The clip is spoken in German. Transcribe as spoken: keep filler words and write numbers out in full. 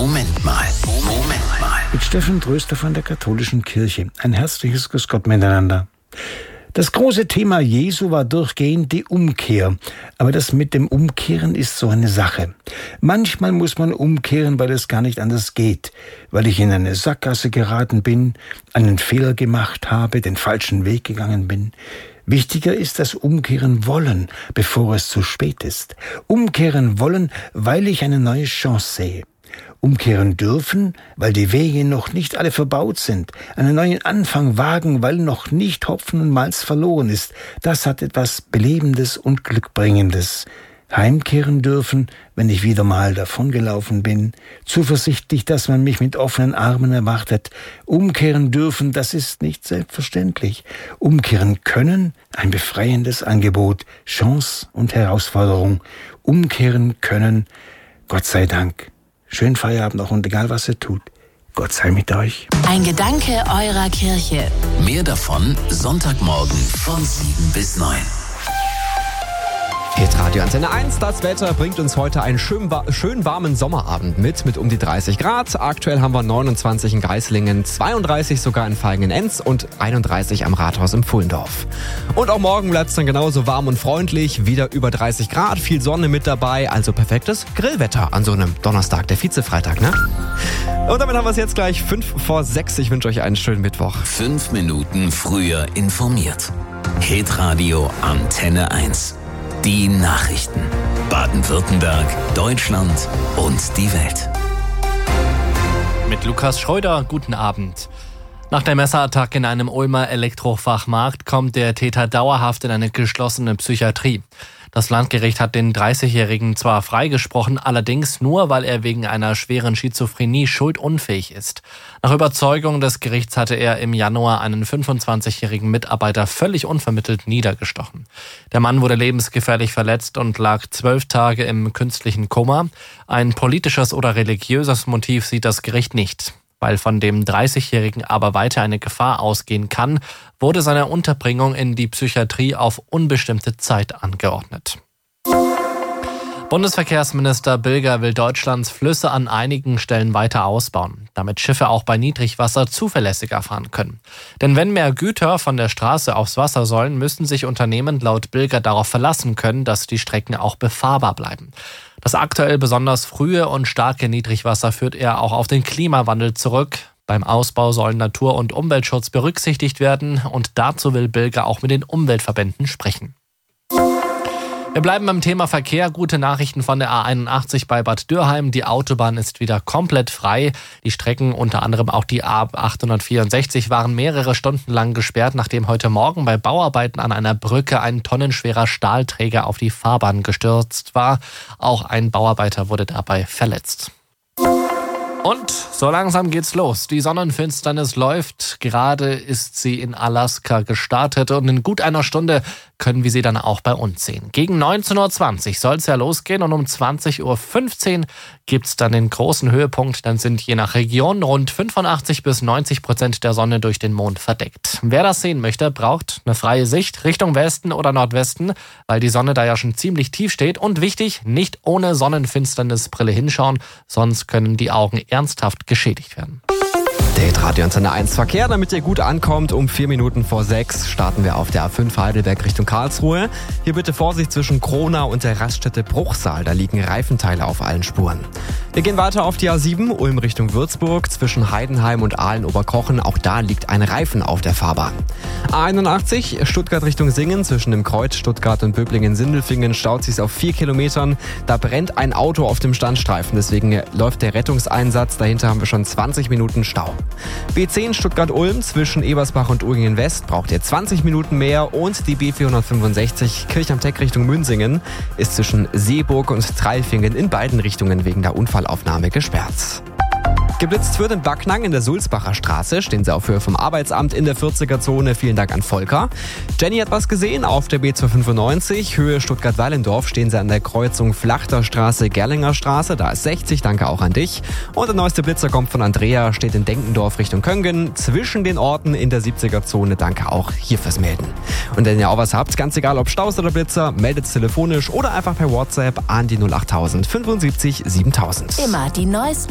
Moment mal. Moment mal. Mit Steffen Tröster von der Katholischen Kirche. Ein herzliches Grüß Gott miteinander. Das große Thema Jesu war durchgehend die Umkehr. Aber das mit dem Umkehren ist so eine Sache. Manchmal muss man umkehren, weil es gar nicht anders geht. Weil ich in eine Sackgasse geraten bin, einen Fehler gemacht habe, den falschen Weg gegangen bin. Wichtiger ist das Umkehren wollen, bevor es zu spät ist. Umkehren wollen, weil ich eine neue Chance sehe. Umkehren dürfen, weil die Wege noch nicht alle verbaut sind. Einen neuen Anfang wagen, weil noch nicht Hopfen und Malz verloren ist. Das hat etwas Belebendes und Glückbringendes. Heimkehren dürfen, wenn ich wieder mal davongelaufen bin. Zuversichtlich, dass man mich mit offenen Armen erwartet. Umkehren dürfen, das ist nicht selbstverständlich. Umkehren können, ein befreiendes Angebot. Chance und Herausforderung. Umkehren können, Gott sei Dank. Schönen Feierabend noch und egal was ihr tut, Gott sei mit euch. Ein Gedanke eurer Kirche. Mehr davon Sonntagmorgen von sieben bis neun. Hitradio Antenne eins, das Wetter bringt uns heute einen schön, schön warmen Sommerabend mit, mit um die dreißig Grad. Aktuell haben wir neunundzwanzig in Geislingen, zweiunddreißig sogar in Vaihingen-Enz und einunddreißig am Rathaus im Pfullendorf. Und auch morgen bleibt es dann genauso warm und freundlich, wieder über dreißig Grad, viel Sonne mit dabei, also perfektes Grillwetter an so einem Donnerstag, der Vizefreitag, ne? Und damit haben wir es jetzt gleich fünf vor sechs. Ich wünsche euch einen schönen Mittwoch. Fünf Minuten früher informiert. Hitradio Antenne eins. Die Nachrichten. Baden-Württemberg, Deutschland und die Welt. Mit Lukas Schröder, guten Abend. Nach der Messerattacke in einem Ulmer Elektrofachmarkt kommt der Täter dauerhaft in eine geschlossene Psychiatrie. Das Landgericht hat den dreißigjährigen zwar freigesprochen, allerdings nur, weil er wegen einer schweren Schizophrenie schuldunfähig ist. Nach Überzeugung des Gerichts hatte er im Januar einen fünfundzwanzigjährigen Mitarbeiter völlig unvermittelt niedergestochen. Der Mann wurde lebensgefährlich verletzt und lag zwölf Tage im künstlichen Koma. Ein politisches oder religiöses Motiv sieht das Gericht nicht. Weil von dem dreißigjährigen aber weiter eine Gefahr ausgehen kann, wurde seine Unterbringung in die Psychiatrie auf unbestimmte Zeit angeordnet. Bundesverkehrsminister Bilger will Deutschlands Flüsse an einigen Stellen weiter ausbauen, damit Schiffe auch bei Niedrigwasser zuverlässiger fahren können. Denn wenn mehr Güter von der Straße aufs Wasser sollen, müssen sich Unternehmen laut Bilger darauf verlassen können, dass die Strecken auch befahrbar bleiben. Das aktuell besonders frühe und starke Niedrigwasser führt er auch auf den Klimawandel zurück. Beim Ausbau sollen Natur- und Umweltschutz berücksichtigt werden und dazu will Bilger auch mit den Umweltverbänden sprechen. Wir bleiben beim Thema Verkehr. Gute Nachrichten von der A einundachtzig bei Bad Dürheim. Die Autobahn ist wieder komplett frei. Die Strecken, unter anderem auch die A achthundertvierundsechzig, waren mehrere Stunden lang gesperrt, nachdem heute Morgen bei Bauarbeiten an einer Brücke ein tonnenschwerer Stahlträger auf die Fahrbahn gestürzt war. Auch ein Bauarbeiter wurde dabei verletzt. Und so langsam geht's los. Die Sonnenfinsternis läuft. Gerade ist sie in Alaska gestartet und in gut einer Stunde können wir sie dann auch bei uns sehen. Gegen neunzehn Uhr zwanzig soll es ja losgehen und um zwanzig Uhr fünfzehn gibt's dann den großen Höhepunkt. Dann sind je nach Region rund fünfundachtzig bis neunzig Prozent der Sonne durch den Mond verdeckt. Wer das sehen möchte, braucht eine freie Sicht Richtung Westen oder Nordwesten, weil die Sonne da ja schon ziemlich tief steht. Und wichtig, nicht ohne Sonnenfinsternisbrille hinschauen, sonst können die Augen ernsthaft geschädigt werden. Der Hitradio Antenne eins Verkehr, damit ihr gut ankommt. Um vier Minuten vor sechs starten wir auf der A fünf Heidelberg Richtung Karlsruhe. Hier bitte Vorsicht zwischen Kronau und der Raststätte Bruchsal. Da liegen Reifenteile auf allen Spuren. Wir gehen weiter auf die A sieben, Ulm Richtung Würzburg. Zwischen Heidenheim und Aalen-Oberkochen. Auch da liegt ein Reifen auf der Fahrbahn. A einundachtzig, Stuttgart Richtung Singen. Zwischen dem Kreuz Stuttgart und Böblingen-Sindelfingen staut sich auf vier Kilometern. Da brennt ein Auto auf dem Standstreifen. Deswegen läuft der Rettungseinsatz. Dahinter haben wir schon zwanzig Minuten Stau. B zehn Stuttgart-Ulm zwischen Ebersbach und Uerdingen West braucht ihr zwanzig Minuten mehr und die B vierhundertfünfundsechzig Kirch am Teck Richtung Münzingen ist zwischen Seeburg und Treilfingen in beiden Richtungen wegen der Unfallaufnahme gesperrt. Geblitzt wird in Backnang in der Sulzbacher Straße. Stehen Sie auf Höhe vom Arbeitsamt in der vierziger-Zone. Vielen Dank an Volker. Jenny hat was gesehen auf der B zweihundertfünfundneunzig. Höhe Stuttgart-Weilendorf stehen Sie an der Kreuzung Flachter Straße, Gerlinger Straße. Da ist sechzig. Danke auch an dich. Und der neueste Blitzer kommt von Andrea. Steht in Denkendorf Richtung Köngen. Zwischen den Orten in der siebziger-Zone. Danke auch hier fürs Melden. Und wenn ihr auch was habt, ganz egal ob Staus oder Blitzer, meldet es telefonisch oder einfach per WhatsApp an die null achttausend fünfundsiebzig siebentausend. Immer die neuesten